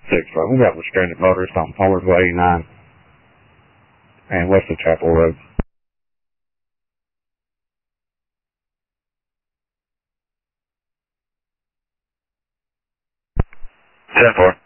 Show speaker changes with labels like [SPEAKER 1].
[SPEAKER 1] We got a stranded motorist on Pollarsville 89 and west of Chapel Road. 10-4.